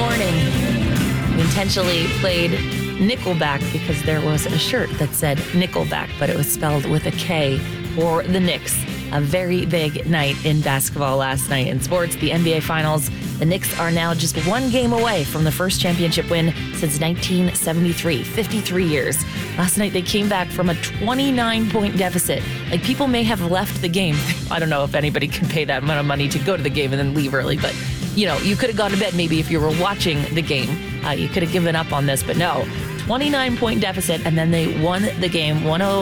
morning. We intentionally played Nickelback because there was a shirt that said Nickelback, but it was spelled with a K for the Knicks. A very big night in basketball last night in sports. The NBA Finals. The Knicks are now just one game away from the first championship win since 1973, 53 years. Last night they came back from a 29-point deficit. Like, people may have left the game. I don't know if anybody can pay that amount of money to go to the game and then leave early, but you know, you could have gone to bed maybe if you were watching the game. You could have given up on this, but no. 29-point deficit, and then they won the game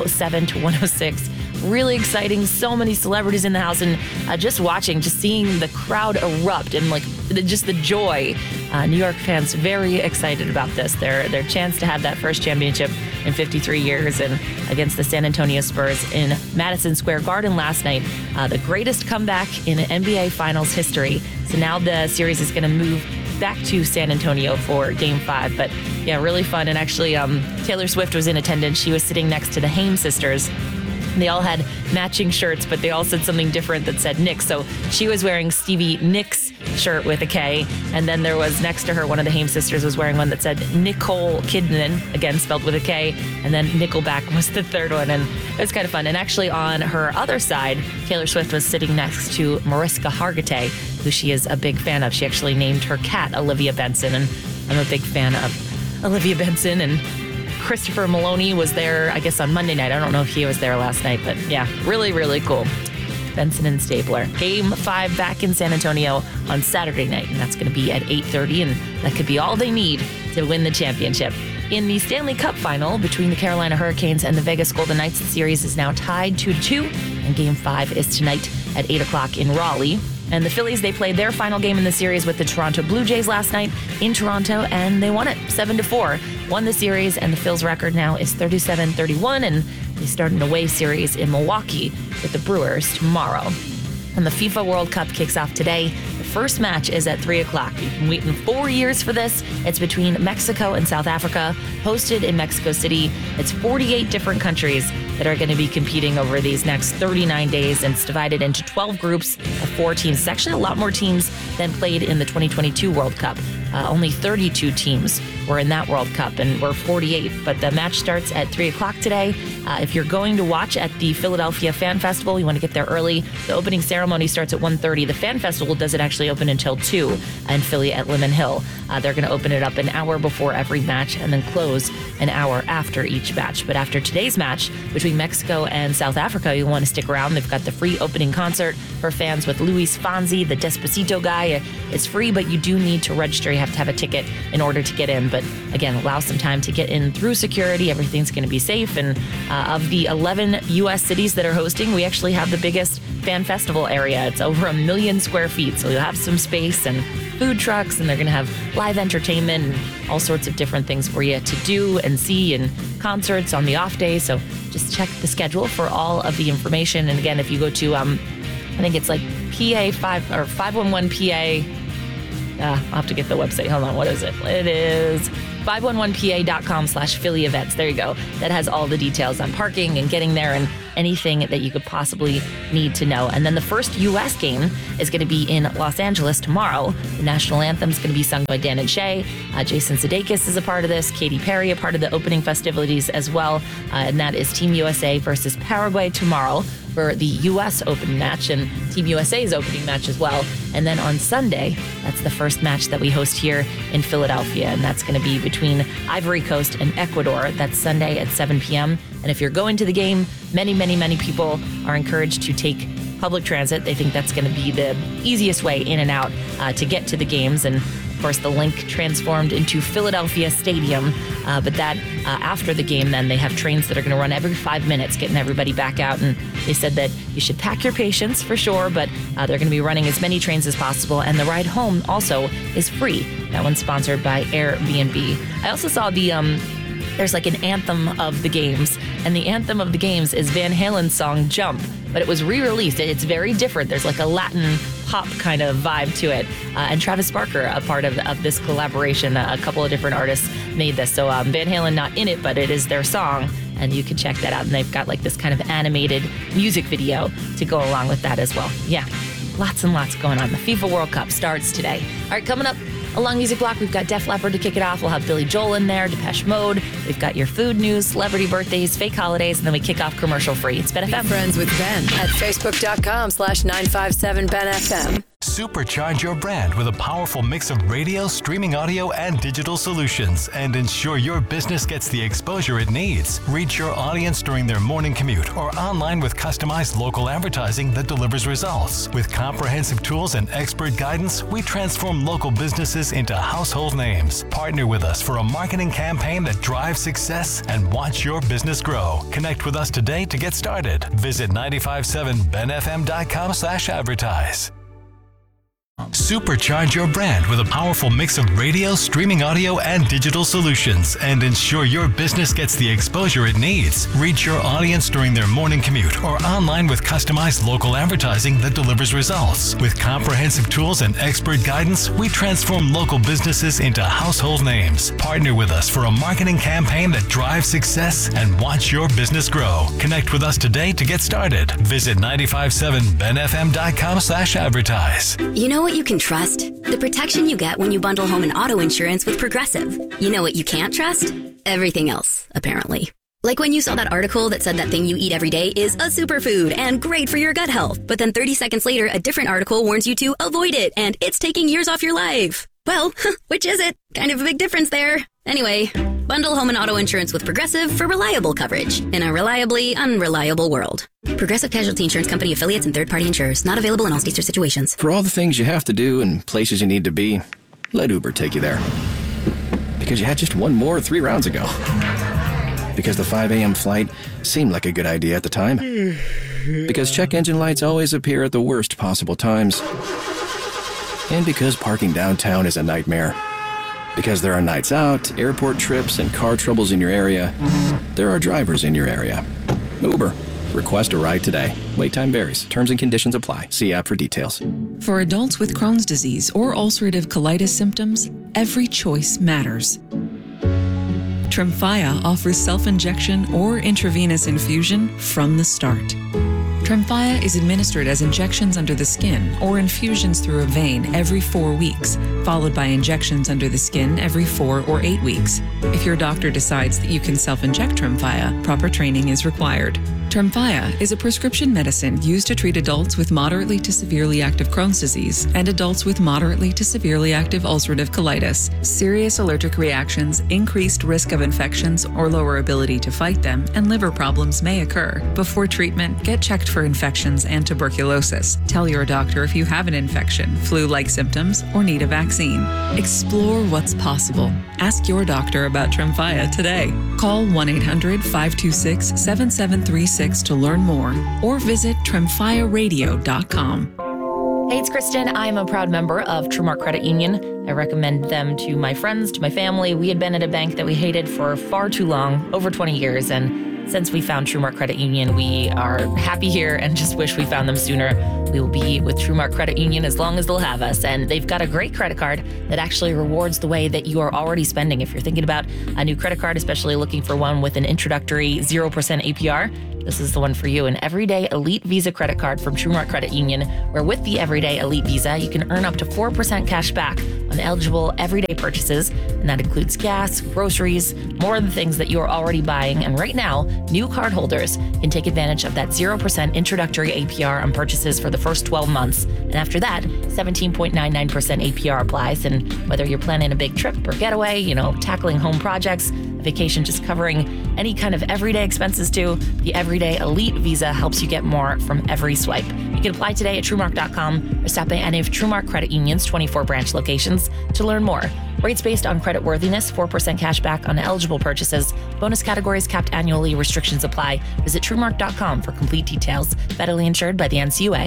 107-106. Really exciting. So many celebrities in the house, and just seeing the crowd erupt and just the joy. New York fans very excited about this. Their chance to have that first championship in 53 years, and against the San Antonio Spurs in Madison Square Garden last night. The greatest comeback in NBA Finals history. So now the series is going to move back to San Antonio for Game 5. But yeah, really fun. And actually, Taylor Swift was in attendance. She was sitting next to the Haim sisters. They all had matching shirts, but they all said something different that said Knicks. So she was wearing Stevie Nicks shirt with a K. And then there was next to her, one of the Haim sisters was wearing one that said Nicole Kidman, again spelled with a K. And then Nickelback was the third one. And it was kind of fun. And actually on her other side, Taylor Swift was sitting next to Mariska Hargitay, who she is a big fan of. She actually named her cat Olivia Benson. And I'm a big fan of Olivia Benson. And Christopher Maloney was there, I guess, on Monday night. I don't know if he was there last night, but yeah, really, really cool. Benson and Stabler. Game 5 back in San Antonio on Saturday night, and that's going to be at 8:30, and that could be all they need to win the championship. In the Stanley Cup final between the Carolina Hurricanes and the Vegas Golden Knights, the series is now tied 2-2, and Game 5 is tonight at 8 o'clock in Raleigh. And the Phillies, they played their final game in the series with the Toronto Blue Jays last night in Toronto, and they won it 7-4. Won the series, and the Phils record now is 37-31, and they start an away series in Milwaukee with the Brewers tomorrow. And the FIFA World Cup kicks off today. The first match is at 3 o'clock. We've been waiting 4 years for this. It's between Mexico and South Africa, hosted in Mexico City. It's 48 different countries that are going to be competing over these next 39 days, and it's divided into 12 groups of 4 teams. It's actually a lot more teams than played in the 2022 World Cup. Only 32 teams were in that World Cup, and we're 48. But the match starts at 3 o'clock today. If you're going to watch at the Philadelphia Fan Festival, you want to get there early. The opening ceremony starts at 1:30. The Fan Festival doesn't actually open until 2 in Philly at Lemon Hill. They're going to open it up an hour before every match and then close an hour after each match. But after today's match between Mexico and South Africa, you'll want to stick around. They've got the free opening concert for fans with Luis Fonsi, the Despacito guy. It's free, but you do need to register. You have to have a ticket in order to get in. But again, allow some time to get in through security. Everything's going to be safe. And of the 11 U.S. cities that are hosting, we actually have the biggest fan festival area. It's over 1 million square feet. So you'll have some space and food trucks, and they're going to have live entertainment and all sorts of different things for you to do and see, and concerts on the off day. So just check the schedule for all of the information. And again, if you go to, I think it's like PA5 or 511 PA. I'll have to get the website. Hold on. What is it? It is 511pa.com/Philly events. There you go. That has all the details on parking and getting there and anything that you could possibly need to know. And then the first U.S. game is going to be in Los Angeles tomorrow. The national anthem is going to be sung by Dan and Shay. Jason Sudeikis is a part of this. Katy Perry, a part of the opening festivities as well. And that is Team USA versus Paraguay tomorrow for the U.S. Open match, and Team USA's opening match as well. And then on Sunday, that's the first match that we host here in Philadelphia, and that's going to be between Ivory Coast and Ecuador. That's Sunday at 7 p.m. And if you're going to the game, many, many, many people are encouraged to take public transit. They think that's going to be the easiest way in and out to get to the games. And of course, the link transformed into Philadelphia Stadium. But that after the game, then they have trains that are going to run every 5 minutes, getting everybody back out. And they said that you should pack your patience for sure, but they're going to be running as many trains as possible. And the ride home also is free. That one's sponsored by Airbnb. I also saw there's like an anthem of the games, and the anthem of the games is Van Halen's song Jump, but it was re-released. It's very different. There's like a Latin pop kind of vibe to it. And Travis Barker, a part of this collaboration, a couple of different artists made this. So Van Halen not in it, but it is their song, and you can check that out. And they've got like this kind of animated music video to go along with that as well. Yeah, lots and lots going on. The FIFA World Cup starts today. All right, coming up, Along Music Block, we've got Def Leppard to kick it off. We'll have Billy Joel in there, Depeche Mode. We've got your food news, celebrity birthdays, fake holidays, and then we kick off commercial free. It's Ben FM. Be friends with Ben at facebook.com/957BenFM. Supercharge your brand with a powerful mix of radio, streaming audio, and digital solutions, and ensure your business gets the exposure it needs. Reach your audience during their morning commute or online with customized local advertising that delivers results. With comprehensive tools and expert guidance, we transform local businesses into household names. Partner with us for a marketing campaign that drives success and watch your business grow. Connect with us today to get started. Visit 957benfm.com/advertise. Supercharge your brand with a powerful mix of radio, streaming audio, and digital solutions, and ensure your business gets the exposure it needs. Reach your audience during their morning commute or online with customized local advertising that delivers results. With comprehensive tools and expert guidance, we transform local businesses into household names. Partner with us for a marketing campaign that drives success and watch your business grow. Connect with us today to get started. Visit 957benfm.com/advertise. You know what you can trust? The protection you get when you bundle home and auto insurance with Progressive. You know what you can't trust? Everything else, apparently. Like when you saw that article that said that thing you eat every day is a superfood and great for your gut health. But then 30 seconds later, a different article warns you to avoid it and it's taking years off your life. Well, which is it? Kind of a big difference there. Anyway, bundle home and auto insurance with Progressive for reliable coverage in a reliably unreliable world. Progressive Casualty Insurance Company affiliates and third-party insurers. Not available in all states or situations. For all the things you have to do and places you need to be, let Uber take you there. Because you had just one more 3 rounds ago. Because the 5 a.m. flight seemed like a good idea at the time. Because check engine lights always appear at the worst possible times. And because parking downtown is a nightmare. Because there are nights out, airport trips, and car troubles in your area, there are drivers in your area. Uber. Request a ride today. Wait time varies. Terms and conditions apply. See app for details. For adults with Crohn's disease or ulcerative colitis symptoms, every choice matters. Tremfya offers self-injection or intravenous infusion from the start. Tremfya is administered as injections under the skin or infusions through a vein every 4 weeks, followed by injections under the skin every 4 or 8 weeks. If your doctor decides that you can self-inject Tremfya, proper training is required. Tremfya is a prescription medicine used to treat adults with moderately to severely active Crohn's disease and adults with moderately to severely active ulcerative colitis. Serious allergic reactions, increased risk of infections or lower ability to fight them, and liver problems may occur. Before treatment, get checked for infections and tuberculosis. Tell your doctor if you have an infection, flu-like symptoms, or need a vaccine. Explore what's possible. Ask your doctor about Tremfya today. Call 1-800-526-7736 to learn more or visit tremfyaradio.com. Hey, it's Kristen. I'm a proud member of TrueMark Credit Union. I recommend them to my friends, to my family. We had been at a bank that we hated for far too long, over 20 years, and since we found TrueMark Credit Union, we are happy here and just wish we found them sooner. We will be with TrueMark Credit Union as long as they'll have us. And they've got a great credit card that actually rewards the way that you are already spending. If you're thinking about a new credit card, especially looking for one with an introductory 0% APR, this is the one for you. An Everyday Elite Visa credit card from TrueMark Credit Union, where with the Everyday Elite Visa, you can earn up to 4% cash back on eligible everyday purchases. And that includes gas, groceries, more of the things that you are already buying. And right now, new cardholders can take advantage of that 0% introductory APR on purchases for the first 12 months. And after that, 17.99% APR applies. And whether you're planning a big trip or getaway, tackling home projects, a vacation, just covering any kind of everyday expenses too, the Everyday Elite Visa helps you get more from every swipe. You can apply today at TrueMark.com or stop by any of TrueMark Credit Union's 24 branch locations to learn more. Rates based on credit worthiness, 4% cash back on eligible purchases. Bonus categories capped annually. Restrictions apply. Visit TrueMark.com for complete details. Federally insured by the NCUA.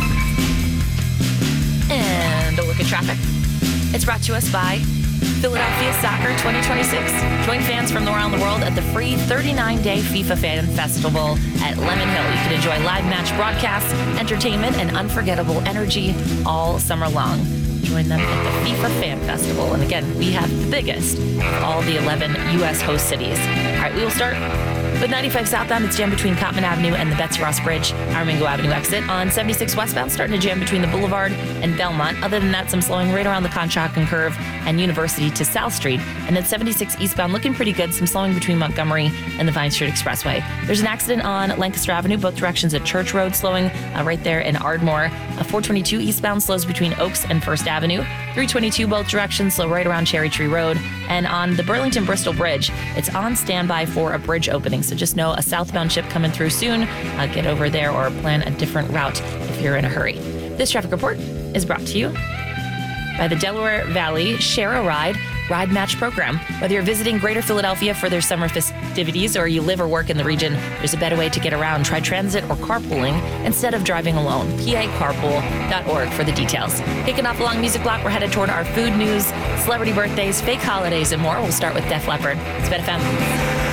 And a look at traffic. It's brought to us by Philadelphia Soccer 2026. Join fans from around the world at the free 39-day FIFA Fan Festival at Lemon Hill. You can enjoy live match broadcasts, entertainment, and unforgettable energy all summer long. Join them at the FIFA Fan Festival. And again, we have the biggest of all the 11 U.S. host cities. All right, we will start With 95 southbound, it's jammed between Cottman Avenue and the Betsy Ross Bridge. Aramingo Avenue exit. On 76 westbound, starting to jam between the Boulevard and Belmont. Other than that, some slowing right around the Conshohocken Curve and University to South Street. And then 76 eastbound, looking pretty good. Some slowing between Montgomery and the Vine Street Expressway. There's an accident on Lancaster Avenue, both directions at Church Road, slowing right there in Ardmore. 422 eastbound slows between Oaks and First Avenue. 322 both directions, slow right around Cherry Tree Road. And on the Burlington-Bristol Bridge, it's on standby for a bridge opening. So just know a southbound ship coming through soon. Get over there or plan a different route if you're in a hurry. This traffic report is brought to you by the Delaware Valley Share a Ride Ride Match Program. Whether you're visiting Greater Philadelphia for their summer festivities or you live or work in the region, there's a better way to get around. Try transit or carpooling instead of driving alone. PACarpool.org for the details. Kicking off a long music block, we're headed toward our food news, celebrity birthdays, fake holidays, and more. We'll start with Def Leppard. It's BET FM.